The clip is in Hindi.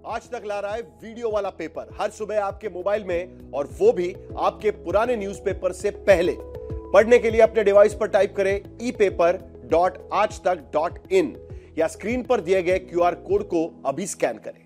आज तक ला रहा है वीडियो वाला पेपर हर सुबह आपके मोबाइल में, और वो भी आपके पुराने न्यूज़पेपर से पहले। पढ़ने के लिए अपने डिवाइस पर टाइप करें epaper.aajtak.in या स्क्रीन पर दिए गए क्यूआर कोड को अभी स्कैन करें।